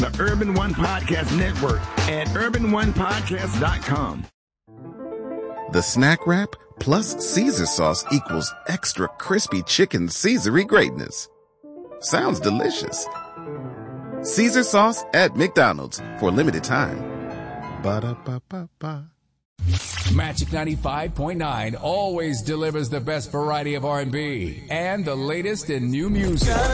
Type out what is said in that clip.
The Urban One Podcast Network at urbanonepodcast.com. The Snack Wrap plus Caesar sauce equals extra crispy chicken Caesar-y greatness. Sounds delicious. Caesar sauce at McDonald's for a limited time. Ba-da-ba-ba-ba. Magic 95.9 always delivers the best variety of R&B and the latest in new music.